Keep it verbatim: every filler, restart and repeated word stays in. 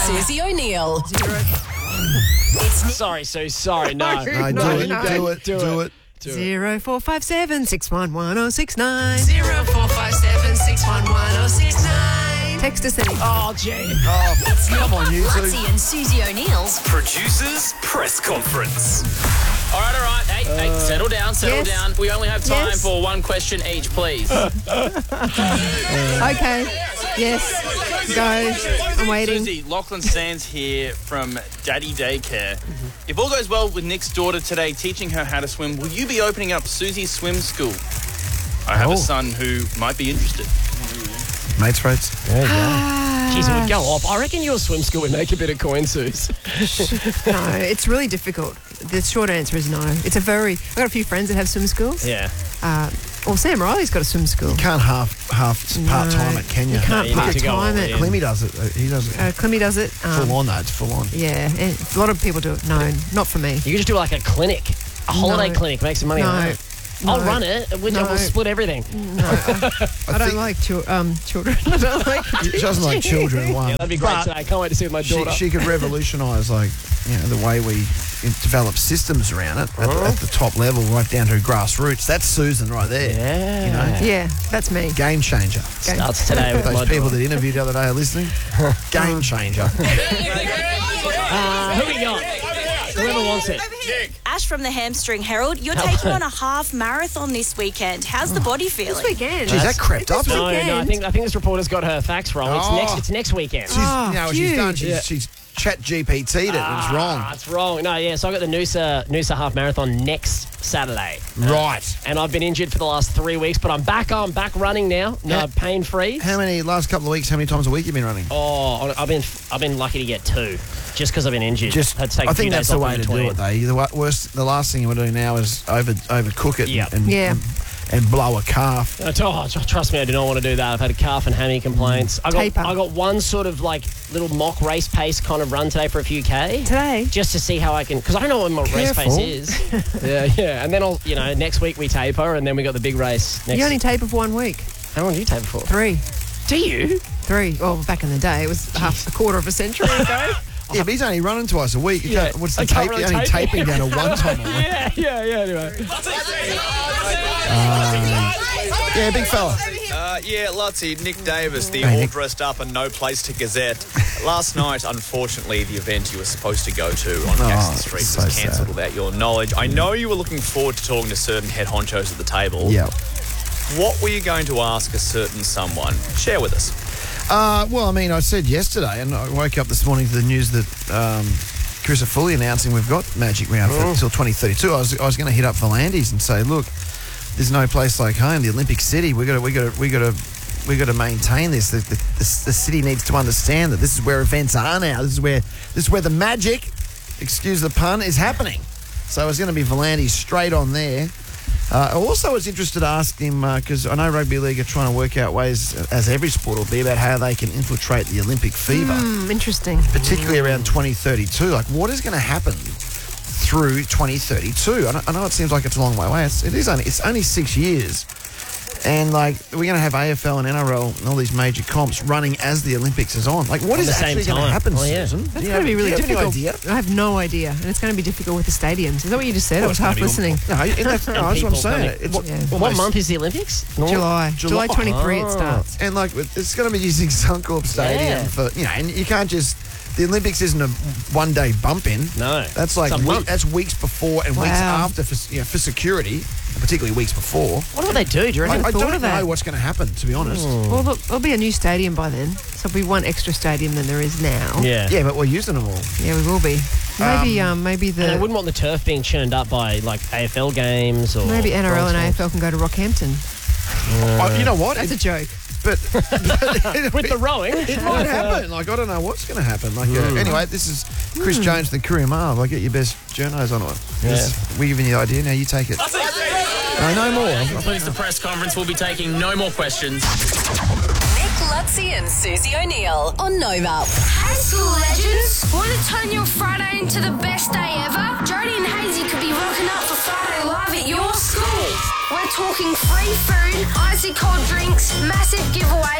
Susie O'Neill. Sorry, Sue. Sorry, no. No, No, do it, no. do it, Do do it. it. Do it. Zero four five seven six one one oh six nine. Zero four five seven six one one oh six nine. Text us anything. Oh, gee. Oh, come on, you two. Lutzi and Susie O'Neill's Producers press conference. All right, all right. Hey, hey, settle down, settle Yes. down. We only have time Yes. for one question each, please. Okay. Yes. Go. I'm waiting. Susie, Lachlan Sands here from Daddy Daycare. If all goes well with Nick's daughter today, teaching her how to swim, will you be opening up Susie's swim school? I have Oh. a son who might be interested. Mates rates. Jeez, it would go off. I reckon your swim school would make a bit of coin, Suze. No, it's really difficult. The short answer is no. It's a very. I've got a few friends that have swim schools. Yeah. Uh, well, Sam Riley's got a swim school. You can't half half part time at Kenya. You can't you need part to go all time it. in. Clemmy does it. Uh, He does it Uh, Clemmy does it. Um, full on though. It's full on. Yeah, and a lot of people do it. No, not for me. You could just do like a clinic, a holiday No. clinic, make some money No. on it. I'll No. run it. We'll, No. we'll split everything. No, I, I don't think- like chil- um, children. I don't like. She doesn't like children. One. That'd be great But today. I can't wait to see it with my She, daughter. she could revolutionise, like, you know, the way we develop systems around it at, the, at the top level, right down to grassroots. That's Susan right there. yeah. You know, Yeah, that's me. game changer. Starts today with my Those people daughter. that interviewed the other day are listening. Game changer. Uh, who we got? Whoever wants it. Ash from the Hamstring Herald, you're taking on a half marathon this weekend. How's the body feeling? This weekend. Geez, that crept up. This No, no, I weekend. think I think this reporter's got her facts wrong. It's Oh. next. It's next weekend. She's, Oh, you know what she's huge. done? She's, Yeah. she's chat G P T'd it. It was wrong. That's wrong. No, yeah. So I got the Noosa Noosa half marathon next Saturday, Right. and I've been injured for the last three weeks, but I'm back. I'm back running now. No, Yeah. pain free. How many, last couple of weeks, how many times a week have you been running? Oh, I've been I've been lucky to get two, just because I've been injured. Just, Had to take I a few think that's days the off way in to do between. it, though. The wa- worst, the last thing you want to do now is over overcook it Yep. and, Yeah. and and blow a calf. Uh, Oh, tr- trust me, I do not want to do that. I've had a calf and hammy complaints. I got Taper. I got one sort of like little mock race pace kind of run today for a few k. Today. Just to see how I can, because I don't know what my race pace Careful. is. yeah, yeah. And then I'll, you know, next week we taper, and then we got the big race next. You only taper for one week. How long do you taper for? Three. Do you? Three. Well, back in the day, it was half a quarter of a century ago. Yeah, but he's only running twice a week. You Yeah. can't- What's the I can't tape? really Only tape. taping down to one time a week. yeah, yeah, yeah. Anyway. Yeah, big fella. Uh, yeah, Lutzi, Nick Davis, the Hey, all Nick. dressed up and no place to gazette. Last night, unfortunately, the event you were supposed to go to on Oh, Caxton Street so was cancelled sad. without your knowledge. I know you were looking forward to talking to certain head honchos at the table. Yeah. What were you going to ask a certain someone? Share with us. Uh, well, I mean, I said yesterday, and I woke up this morning to the news that um, Chris are fully announcing we've got Magic Round for, until twenty thirty-two. I was I was going to hit up Volandis and say, look, there's no place like home, the Olympic City. We got to we got to we got to we got to maintain this. The, the, the, the city needs to understand that this is where events are now. This is where this is where the magic, excuse the pun, is happening. So I was going to be Volandis straight on there. Uh, I also was interested to ask him, because I know Rugby League are trying to work out ways, as every sport will be, about how they can infiltrate the Olympic fever, Hmm, interesting. particularly around twenty thirty-two. Like, what is going to happen through twenty thirty-two? I, know- I know it seems like it's a long way away. It's, it is only, it's only six years. And, like, we're going to have A F L and N R L and all these major comps running as the Olympics is on. Like, what At is the same actually going to time. happen, Oh, yeah. Susan? That's Do you going to have- be really do you have difficult. any idea? I have no idea, and it's going to be difficult with the stadiums. Is that what you just said? I was half listening. No, it- that's, no, that's what I'm People saying. coming. It's What, Yeah. what almost- month is the Olympics? Nor- July. July. July twenty-three Oh. it starts. And like it's going to be using Suncorp Stadium Yeah. for, you know, and you can't just, the Olympics isn't a one day bump in. No. That's like It's a week, month. that's weeks before and weeks Wow. after for, you know, for security, and particularly weeks before. What do they do? Do you I, reckon? I thought don't of that. know what's going to happen, to be honest. Well, look, there'll be a new stadium by then. So there'll be one extra stadium than there is now. yeah. Yeah, but we're using them all. Yeah, we will be. Maybe, um, maybe And I the wouldn't want the turf being churned up by like A F L games or maybe N R L and bronze A F L can go to Rockhampton. Oh, you know what? That's a It, joke. but with the rowing. it might happen. Like, I don't know what's going to happen. Like, uh, anyway, this is Chris Jones, the Courier Mail. I get your best journos on it. This- We're giving you the idea. Now you take it. No, no more. Please, the press conference will be taking no more questions. Nick Lutzi and Susie O'Neill on Nova. Hey school legends, want to turn your Friday into the best day ever? Jodie and Hazy could be rocking up for Friday Live at your school. We're talking free food, icy cold drinks, massive giveaway.